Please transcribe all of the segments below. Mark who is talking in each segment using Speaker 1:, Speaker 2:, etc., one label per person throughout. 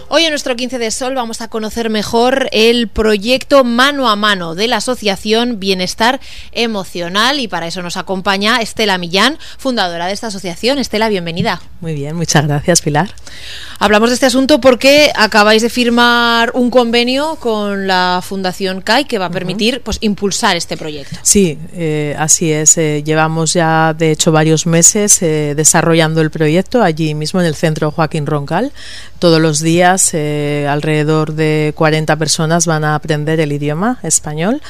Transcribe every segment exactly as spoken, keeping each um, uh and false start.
Speaker 1: Hoy en nuestro quince de Sol vamos a conocer mejor el proyecto Mano a Mano de la Asociación Bienestar Emocional, y para eso nos acompaña Estela Millán, fundadora de esta asociación. Estela, bienvenida.
Speaker 2: Muy bien, muchas gracias, Pilar.
Speaker 1: Hablamos de este asunto porque acabáis de firmar un convenio con la Fundación C A I que va a permitir uh-huh. pues impulsar este proyecto.
Speaker 2: Sí, eh, así es. Eh, llevamos ya, de hecho, varios meses eh, desarrollando el proyecto allí mismo en el Centro Joaquín Roncal. Todos los días eh, alrededor de cuarenta personas van a aprender el idioma español.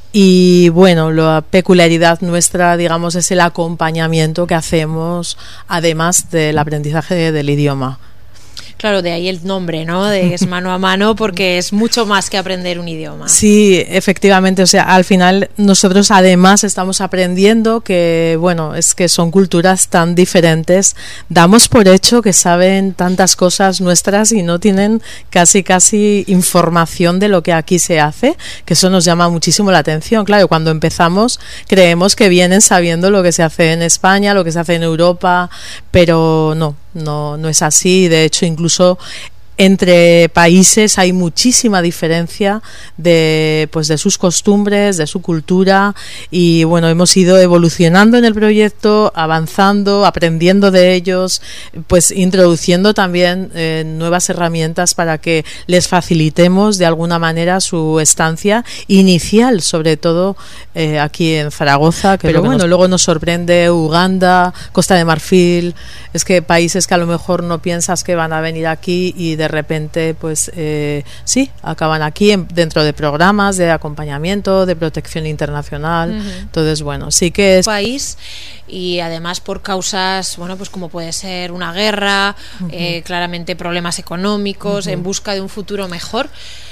Speaker 2: Y bueno, la peculiaridad nuestra, digamos, es el acompañamiento que hacemos además del aprendizaje del idioma.
Speaker 1: Claro, de ahí el nombre, ¿no? De es mano a mano, porque es mucho más que aprender un idioma.
Speaker 2: Sí, efectivamente, o sea, al final nosotros además estamos aprendiendo que, bueno, es que son culturas tan diferentes, damos por hecho que saben tantas cosas nuestras y no tienen casi casi información de lo que aquí se hace, que eso nos llama muchísimo la atención. Claro, cuando empezamos creemos que vienen sabiendo lo que se hace en España, lo que se hace en Europa, pero no. No, no es así. De hecho, incluso entre países hay muchísima diferencia de, pues, de sus costumbres, de su cultura, y bueno, hemos ido evolucionando en el proyecto, avanzando, aprendiendo de ellos, pues introduciendo también eh, nuevas herramientas para que les facilitemos de alguna manera su estancia inicial, sobre todo eh, aquí en Zaragoza, que pero bueno, nos... luego nos sorprende Uganda, Costa de Marfil, es que países que a lo mejor no piensas que van a venir aquí y de De repente pues eh, sí, acaban aquí en, dentro de programas de acompañamiento, de protección internacional. Uh-huh. Entonces bueno, sí que es
Speaker 1: país, y además por causas, bueno, pues como puede ser una guerra, uh-huh. eh, claramente problemas económicos, uh-huh. en busca de un futuro mejor,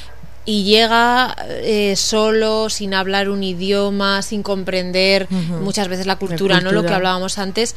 Speaker 1: y llega eh, solo, sin hablar un idioma, sin comprender uh-huh. muchas veces la cultura, la cultura, ¿no? Lo que hablábamos antes.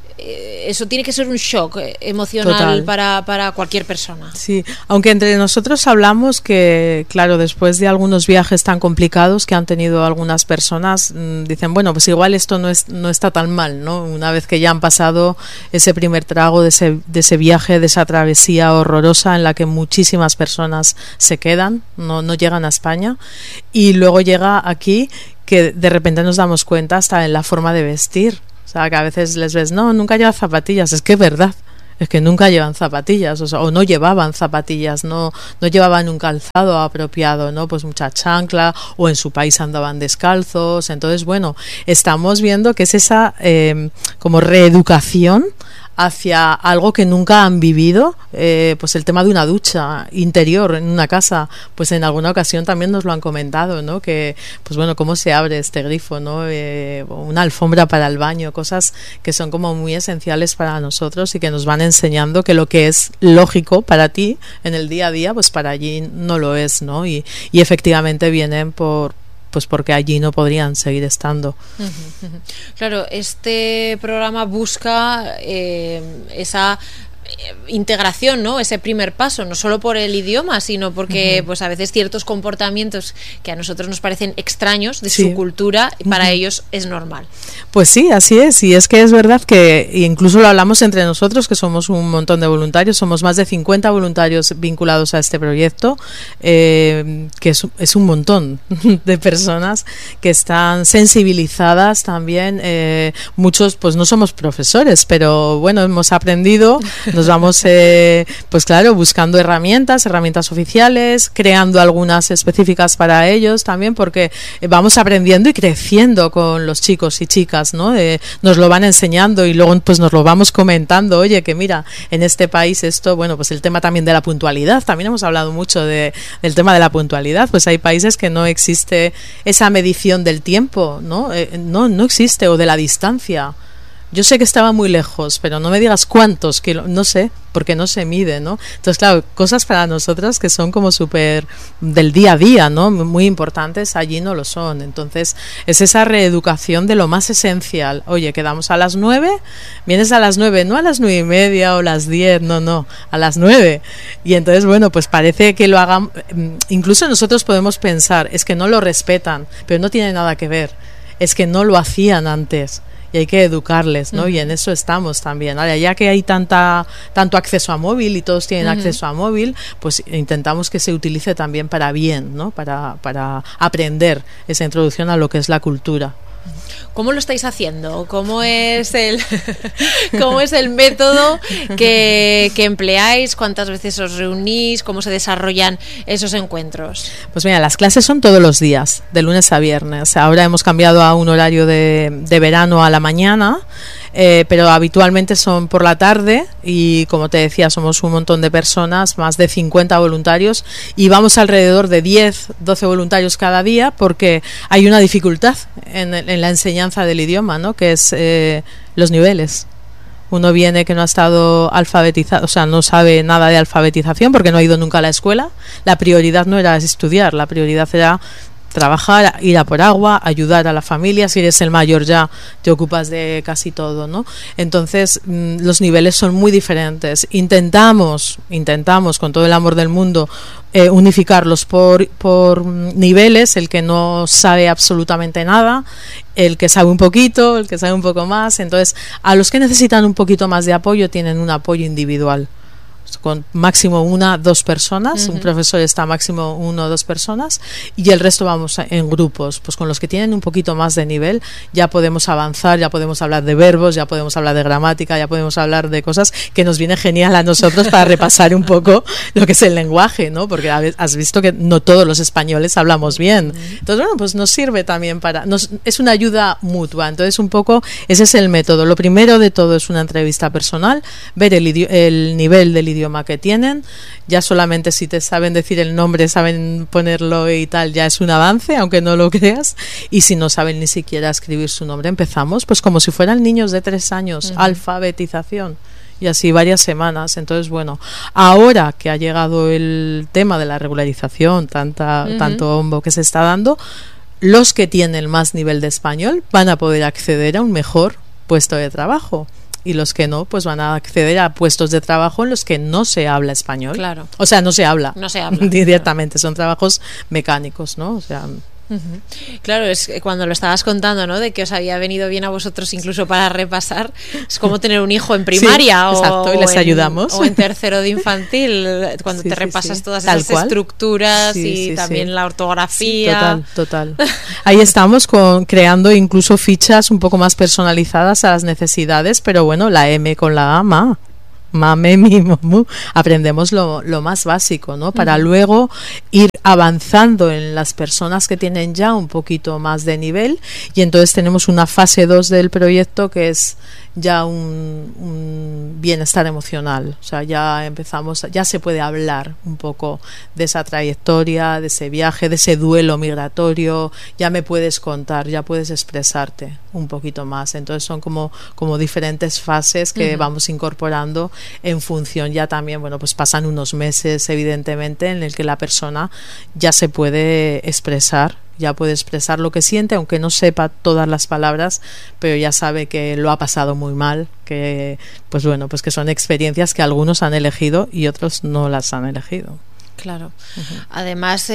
Speaker 1: Eso tiene que ser un shock emocional para, para cualquier persona.
Speaker 2: Sí, aunque entre nosotros hablamos que, claro, después de algunos viajes tan complicados que han tenido algunas personas, mmm, dicen, bueno, pues igual esto no, es, no está tan mal, ¿no? Una vez que ya han pasado ese primer trago de ese, de ese viaje, de esa travesía horrorosa en la que muchísimas personas se quedan, no, no llegan a España, y luego llega aquí que de repente nos damos cuenta hasta en la forma de vestir. O sea, que a veces les ves, no, nunca llevan zapatillas. Es que es verdad, es que nunca llevan zapatillas, o sea, o no llevaban zapatillas, no, no llevaban un calzado apropiado, ¿no? Pues mucha chancla, o en su país andaban descalzos. Entonces, bueno, estamos viendo que es esa eh, como reeducación hacia algo que nunca han vivido, eh, pues el tema de una ducha interior en una casa, pues en alguna ocasión también nos lo han comentado, ¿no? Que, pues bueno, cómo se abre este grifo, ¿no? Eh, una alfombra para el baño, cosas que son como muy esenciales para nosotros y que nos van enseñando que lo que es lógico para ti en el día a día, pues para allí no lo es, ¿no? Y, y efectivamente vienen por pues porque allí no podrían seguir estando.
Speaker 1: Uh-huh, uh-huh. Claro, este programa busca eh, esa integración, ¿no? Ese primer paso, no solo por el idioma, sino porque uh-huh. pues a veces ciertos comportamientos que a nosotros nos parecen extraños de sí. su cultura, para uh-huh. ellos es normal.
Speaker 2: Pues sí, así es, y es que es verdad que incluso lo hablamos entre nosotros, que somos un montón de voluntarios, somos más de cincuenta voluntarios vinculados a este proyecto, eh, que es, es un montón de personas que están sensibilizadas también, eh, muchos pues no somos profesores, pero bueno, hemos aprendido. Nos vamos, eh, pues claro, buscando herramientas, herramientas oficiales, creando algunas específicas para ellos también, porque vamos aprendiendo y creciendo con los chicos y chicas, ¿no? Eh, nos lo van enseñando y luego pues nos lo vamos comentando, oye, que mira, en este país esto, bueno, pues el tema también de la puntualidad, también hemos hablado mucho de, del tema de la puntualidad, pues hay países que no existe esa medición del tiempo, ¿no? Eh, no, no existe, o de la distancia. Yo sé que estaba muy lejos, pero no me digas cuántos, que no sé, porque no se mide, ¿no? Entonces, claro, cosas para nosotras que son como súper del día a día, ¿no? Muy importantes, allí no lo son. Entonces, es esa reeducación de lo más esencial. Oye, quedamos a las nueve, vienes a las nueve, no a las nueve y media o las diez, no, no, a las nueve. Y entonces, bueno, pues parece que lo hagan, incluso nosotros podemos pensar, es que no lo respetan, pero no tiene nada que ver, es que no lo hacían antes. Y y hay que educarles, ¿no? Uh-huh. Y en eso estamos también. Ahora, ya que hay tanta tanto acceso a móvil y todos tienen uh-huh. acceso a móvil, pues intentamos que se utilice también para bien, ¿no? Para, para aprender esa introducción a lo que es la cultura.
Speaker 1: ¿Cómo lo estáis haciendo? ¿Cómo es el, cómo es el método que, que empleáis? ¿Cuántas veces os reunís? ¿Cómo se desarrollan esos encuentros?
Speaker 2: Pues mira, las clases son todos los días, de lunes a viernes. Ahora hemos cambiado a un horario de, de verano a la mañana, eh, pero habitualmente son por la tarde y, como te decía, somos un montón de personas, más de cincuenta voluntarios, y vamos alrededor de diez, doce voluntarios cada día porque hay una dificultad en, en la enseñanza del idioma, ¿no? Que es eh, los niveles. Uno viene que no ha estado alfabetizado, o sea, no sabe nada de alfabetización porque no ha ido nunca a la escuela. La prioridad no era estudiar, la prioridad era trabajar, ir a por agua, ayudar a la familia. Si eres el mayor ya te ocupas de casi todo, ¿no? Entonces mmm, los niveles son muy diferentes. Intentamos, intentamos con todo el amor del mundo eh, unificarlos por, por niveles, el que no sabe absolutamente nada, el que sabe un poquito, el que sabe un poco más. Entonces, a los que necesitan un poquito más de apoyo tienen un apoyo individual, con máximo una, dos personas, uh-huh. un profesor está máximo uno o dos personas, y el resto vamos en grupos. Pues con los que tienen un poquito más de nivel ya podemos avanzar, ya podemos hablar de verbos, ya podemos hablar de gramática, ya podemos hablar de cosas que nos viene genial a nosotros para repasar un poco lo que es el lenguaje, ¿no? Porque has visto que no todos los españoles hablamos bien. Uh-huh. Entonces, bueno, pues nos sirve también para... Nos, es una ayuda mutua. Entonces, un poco, ese es el método. Lo primero de todo es una entrevista personal, ver el, idi- el nivel del idioma idioma que tienen. Ya solamente si te saben decir el nombre, saben ponerlo y tal, ya es un avance, aunque no lo creas. Y si no saben ni siquiera escribir su nombre, empezamos pues como si fueran niños de tres años, uh-huh. alfabetización. Y así varias semanas. Entonces, bueno, ahora que ha llegado el tema de la regularización, tanta, uh-huh. tanto bombo que se está dando, los que tienen más nivel de español van a poder acceder a un mejor puesto de trabajo. Y los que no, pues van a acceder a puestos de trabajo en los que no se habla español.
Speaker 1: Claro.
Speaker 2: O sea, no se habla.
Speaker 1: No se habla.
Speaker 2: Directamente,
Speaker 1: claro.
Speaker 2: Son trabajos mecánicos, ¿no? O sea...
Speaker 1: Uh-huh. Claro, es que cuando lo estabas contando, ¿no? De que os había venido bien a vosotros incluso para repasar, es como tener un hijo en primaria, sí, o,
Speaker 2: exacto, y les
Speaker 1: en,
Speaker 2: ayudamos.
Speaker 1: o en tercero de infantil, cuando sí, te repasas sí, sí. todas
Speaker 2: Tal
Speaker 1: esas
Speaker 2: cual.
Speaker 1: estructuras
Speaker 2: sí,
Speaker 1: y
Speaker 2: sí,
Speaker 1: también
Speaker 2: sí.
Speaker 1: la ortografía.
Speaker 2: Sí, total, total. Ahí estamos con, creando incluso fichas un poco más personalizadas a las necesidades, pero bueno, la M con la A, ma. Mame, mi, mamu, aprendemos lo, lo más básico, ¿no? Para uh-huh. luego ir avanzando en las personas que tienen ya un poquito más de nivel, y entonces tenemos una fase dos del proyecto que es ya un, un bienestar emocional. O sea, ya empezamos, ya se puede hablar un poco de esa trayectoria, de ese viaje, de ese duelo migratorio. Ya me puedes contar, ya puedes expresarte un poquito más. Entonces son como, como diferentes fases que uh-huh. vamos incorporando en función. Ya también, bueno, pues pasan unos meses evidentemente en el que la persona ya se puede expresar, ya puede expresar lo que siente, aunque no sepa todas las palabras, pero ya sabe que lo ha pasado muy mal, que pues bueno, pues que son experiencias que algunos han elegido y otros no las han elegido.
Speaker 1: Claro. Uh-huh. Además,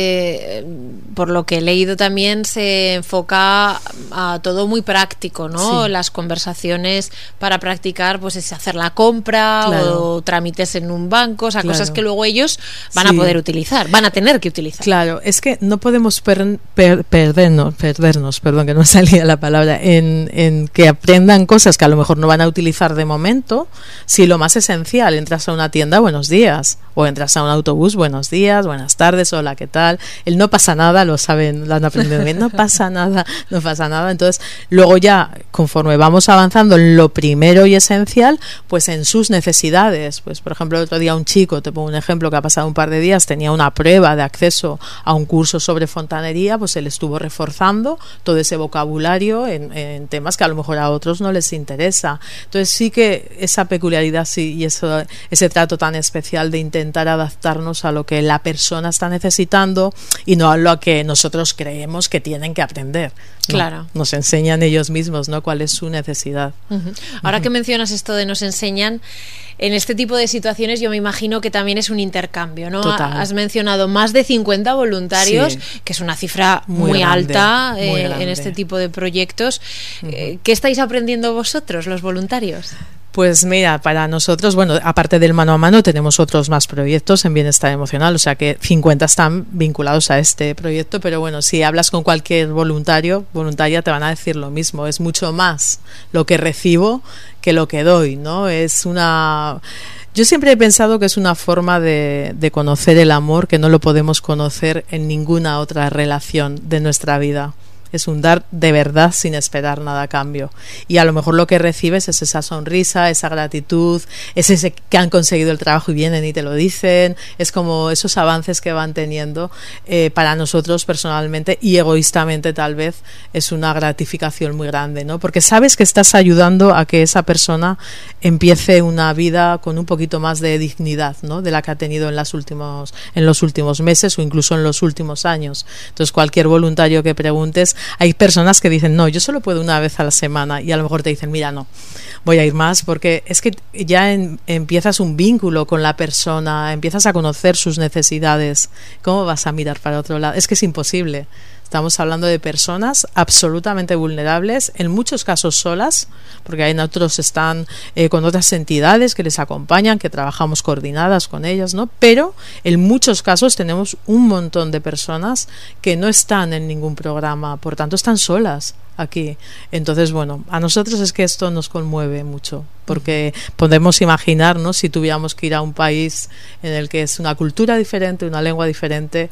Speaker 1: eh, por lo que he leído también se enfoca a todo muy práctico, ¿no? Sí. Las conversaciones para practicar, pues es hacer la compra, claro. o trámites en un banco, o sea, claro. cosas que luego ellos van sí. a poder utilizar, van a tener que utilizar.
Speaker 2: Claro, es que no podemos per, per, perdernos, perdernos, perdón que no salía la palabra, en, en que aprendan cosas que a lo mejor no van a utilizar de momento. Si lo más esencial, entras a una tienda, buenos días, o entras a un autobús, buenos días, buenas tardes, hola, ¿qué tal? El no pasa nada, lo saben, lo han aprendido bien, no pasa nada, no pasa nada. Entonces, luego ya, conforme vamos avanzando en lo primero y esencial, pues en sus necesidades. Pues, por ejemplo, el otro día un chico, te pongo un ejemplo que ha pasado un par de días, tenía una prueba de acceso a un curso sobre fontanería, pues él estuvo reforzando todo ese vocabulario en, en temas que a lo mejor a otros no les interesa. Entonces, sí que esa peculiaridad sí, y eso, ese trato tan especial de intentar intentar adaptarnos a lo que la persona está necesitando y no a lo que nosotros creemos que tienen que aprender, ¿no?
Speaker 1: Claro.
Speaker 2: Nos enseñan ellos mismos, ¿no?, cuál es su necesidad.
Speaker 1: Uh-huh. Ahora
Speaker 2: Uh-huh.
Speaker 1: que mencionas esto de nos enseñan, en este tipo de situaciones yo me imagino que también es un intercambio, ¿no?
Speaker 2: Total.
Speaker 1: Has mencionado más de cincuenta voluntarios, sí, que es una cifra muy, muy grande, alta eh, muy en este tipo de proyectos. Uh-huh. eh, ¿Qué estáis aprendiendo vosotros, los voluntarios?
Speaker 2: Pues mira, para nosotros, bueno, aparte del mano a mano, tenemos otros más proyectos en bienestar emocional, o sea que cincuenta están vinculados a este proyecto, pero bueno, si hablas con cualquier voluntario, voluntaria, te van a decir lo mismo, es mucho más lo que recibo que lo que doy, ¿no? Es una... Yo siempre he pensado que es una forma de, de conocer el amor que no lo podemos conocer en ninguna otra relación de nuestra vida. Es un dar de verdad sin esperar nada a cambio. Y a lo mejor lo que recibes es esa sonrisa, esa gratitud, es ese que han conseguido el trabajo y vienen y te lo dicen. Es como esos avances que van teniendo. Eh, para nosotros personalmente y egoístamente tal vez es una gratificación muy grande, ¿no? Porque sabes que estás ayudando a que esa persona empiece una vida con un poquito más de dignidad, ¿no?, de la que ha tenido en, las últimos, en los últimos meses o incluso en los últimos años. Entonces cualquier voluntario que preguntes, hay personas que dicen, no, yo solo puedo una vez a la semana, y a lo mejor te dicen, mira, no, voy a ir más, porque es que ya en, empiezas un vínculo con la persona, empiezas a conocer sus necesidades. ¿Cómo vas a mirar para otro lado? Es que es imposible. Estamos hablando de personas absolutamente vulnerables, en muchos casos solas, porque en otros están eh, con otras entidades que les acompañan, que trabajamos coordinadas con ellas, ¿no? Pero en muchos casos tenemos un montón de personas que no están en ningún programa, por tanto están solas aquí. Entonces, bueno, a nosotros es que esto nos conmueve mucho, porque podemos imaginar, ¿no?, si tuviéramos que ir a un país en el que es una cultura diferente, una lengua diferente,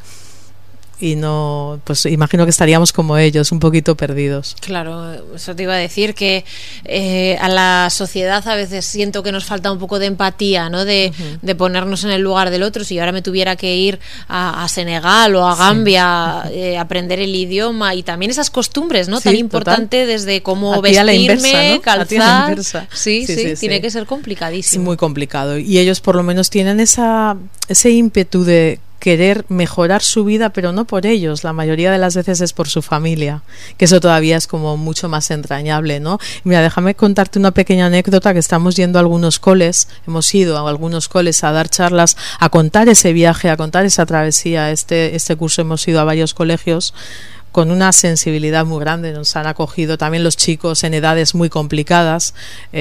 Speaker 2: y no, pues imagino que estaríamos como ellos, un poquito perdidos.
Speaker 1: Claro, eso te iba a decir, que eh, a la sociedad a veces siento que nos falta un poco de empatía, ¿no?, de, uh-huh. de ponernos en el lugar del otro. Si ahora me tuviera que ir a, a Senegal o a Gambia, sí. eh, aprender el idioma y también esas costumbres, ¿no?, sí, tan importante, total. Desde cómo a vestirme, inversa, ¿no?, calzar. Sí, sí, sí, sí, tiene sí. que ser complicadísimo.
Speaker 2: Es muy complicado, y ellos por lo menos tienen esa, ese ímpetu de querer mejorar su vida, pero no por ellos, la mayoría de las veces es por su familia, que eso todavía es como mucho más entrañable, ¿no? Mira, déjame contarte una pequeña anécdota, que estamos yendo a algunos coles, hemos ido a algunos coles a dar charlas, a contar ese viaje, a contar esa travesía. Este, este curso hemos ido a varios colegios con una sensibilidad muy grande, nos han acogido también los chicos en edades muy complicadas,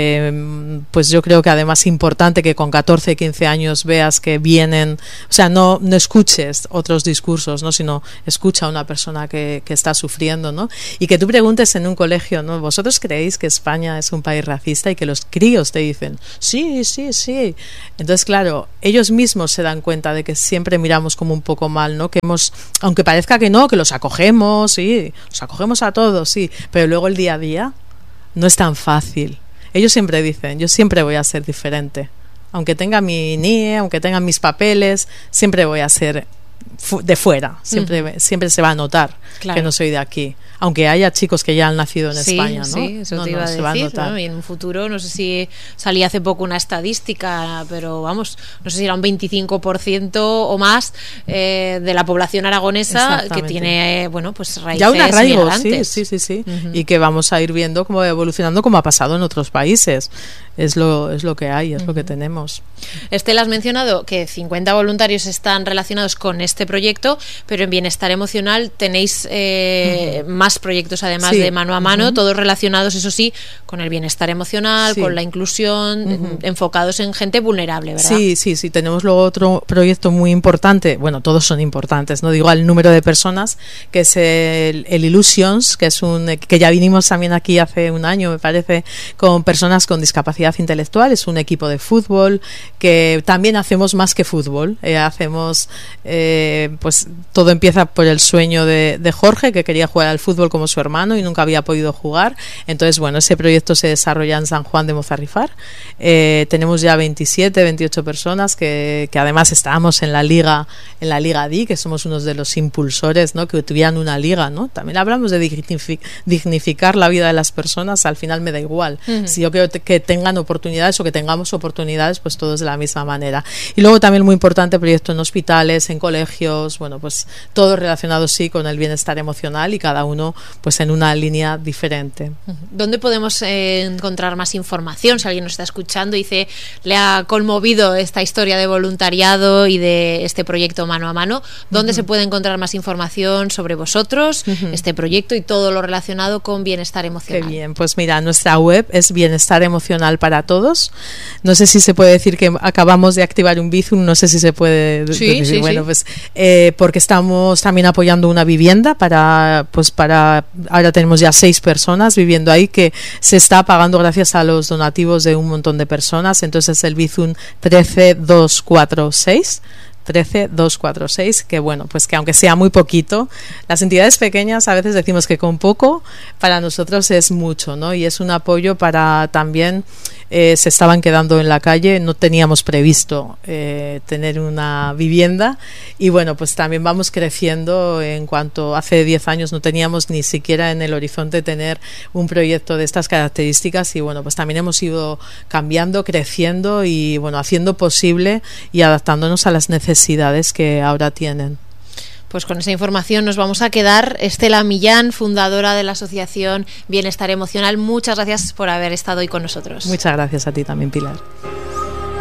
Speaker 2: eh, pues yo creo que además es importante que con catorce, quince años veas que vienen, o sea, no, no escuches otros discursos, ¿no?, sino escucha a una persona que, que está sufriendo, ¿no?, y que tú preguntes en un colegio, ¿no?, ¿vosotros creéis que España es un país racista? Y que los críos te dicen, sí, sí, sí. Entonces, claro, ellos mismos se dan cuenta de que siempre miramos como un poco mal, ¿no?, que hemos, aunque parezca que no, que los acogemos, sí, los acogemos a todos, sí, pero luego el día a día no es tan fácil. Ellos siempre dicen, yo siempre voy a ser diferente, aunque tenga mi N I E, aunque tenga mis papeles, siempre voy a ser fu- de fuera, siempre, uh-huh. siempre se va a notar, claro, que no soy de aquí, aunque haya chicos que ya han nacido en
Speaker 1: sí,
Speaker 2: España, ¿no?
Speaker 1: Sí, eso
Speaker 2: no,
Speaker 1: te iba
Speaker 2: no,
Speaker 1: a
Speaker 2: se
Speaker 1: decir,
Speaker 2: va a notar.
Speaker 1: ¿no? Y en un futuro, no sé si salía hace poco una estadística, pero vamos, no sé si era un veinticinco por ciento o más eh, de la población aragonesa que tiene, eh, bueno, pues raíces
Speaker 2: ya un arraigo,
Speaker 1: migrantes.
Speaker 2: Sí, sí, sí, sí. Uh-huh. Y que vamos a ir viendo cómo va evolucionando, como ha pasado en otros países. Es lo, es lo que hay, es uh-huh. lo que tenemos.
Speaker 1: Estela, has mencionado que cincuenta voluntarios están relacionados con este proyecto, pero en bienestar emocional tenéis eh, uh-huh. más proyectos además sí. de mano a mano, uh-huh. todos relacionados, eso sí, con el bienestar emocional, sí. con la inclusión, uh-huh. enfocados en gente vulnerable, ¿verdad?
Speaker 2: Sí, sí, sí. Tenemos luego otro proyecto muy importante, bueno, todos son importantes, no digo al número de personas, que es el, el Illusions, que es un que ya vinimos también aquí hace un año, me parece, con personas con discapacidad intelectual. Es un equipo de fútbol que también hacemos más que fútbol, eh, hacemos eh, eh, pues todo empieza por el sueño de, de Jorge, que quería jugar al fútbol como su hermano y nunca había podido jugar. Entonces, bueno, ese proyecto se desarrolla en San Juan de Mozarrifar. Eh, tenemos ya veintisiete, veintiocho personas que, que además estábamos en la liga, en la Liga D I, que somos unos de los impulsores, ¿no? Que tuvieran una liga, ¿no? También hablamos de dignific- dignificar la vida de las personas. Al final me da igual. Uh-huh. Si yo quiero te- que tengan oportunidades o que tengamos oportunidades, pues todos de la misma manera. Y luego también muy importante, proyecto en hospitales, en colegios, bueno, pues todo relacionado sí con el bienestar emocional y cada uno pues en una línea diferente.
Speaker 1: ¿Dónde podemos eh, encontrar más información? Si alguien nos está escuchando y dice, le ha conmovido esta historia de voluntariado y de este proyecto mano a mano, ¿dónde uh-huh. se puede encontrar más información sobre vosotros, uh-huh. este proyecto y todo lo relacionado con bienestar emocional?
Speaker 2: Qué bien, pues mira, nuestra web es Bienestar Emocional para Todos. No sé si se puede decir que acabamos de activar un Bizum, no sé si se puede
Speaker 1: sí,
Speaker 2: decir,
Speaker 1: sí,
Speaker 2: bueno,
Speaker 1: sí.
Speaker 2: pues eh, porque estamos también apoyando una vivienda para, pues para, ahora tenemos ya seis personas viviendo ahí que se está pagando gracias a los donativos de un montón de personas. Entonces el Bizum trece dos cuatro seis trece dos cuatro seis, que bueno, pues que aunque sea muy poquito, las entidades pequeñas a veces decimos que con poco para nosotros es mucho, ¿no? Y es un apoyo para también eh, se estaban quedando en la calle, no teníamos previsto eh, tener una vivienda y bueno, pues también vamos creciendo. En cuanto hace diez años no teníamos ni siquiera en el horizonte tener un proyecto de estas características y bueno, pues también hemos ido cambiando, creciendo y bueno, haciendo posible y adaptándonos a las necesidades que ahora tienen.
Speaker 1: Pues con esa información nos vamos a quedar. Estela Millán, fundadora de la Asociación Bienestar Emocional, muchas gracias por haber estado hoy con nosotros.
Speaker 2: Muchas gracias a ti también, Pilar.